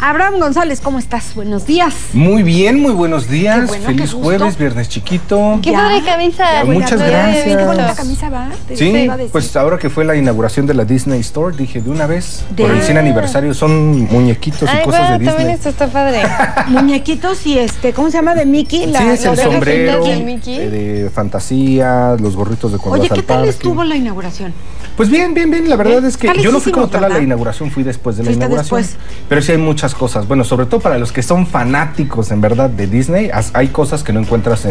Abraham González, ¿cómo estás? Buenos días. Muy bien, muy buenos días. Qué bueno, Feliz qué gusto. jueves, viernes chiquito. Qué padre camisa. Muchas gracias. Qué bonita camisa va. Sí, pues ahora que fue la inauguración de la Disney Store, dije de una vez, por el 100 aniversario, son muñequitos y cosas de también Disney. esto está padre. Muñequitos y ¿cómo se llama? De Mickey. Sí, es el sombrero de Mickey. de fantasía, los gorritos de cuando Oye, vas ¿qué al tal parque. estuvo la inauguración? Pues bien, la verdad es que Está yo no fui como lejísimos, tal a la ¿verdad? inauguración, fui después de la Fuiste inauguración. después. Pero sí hay muchas cosas, bueno, sobre todo para los que son fanáticos en verdad de Disney, hay cosas que no encuentras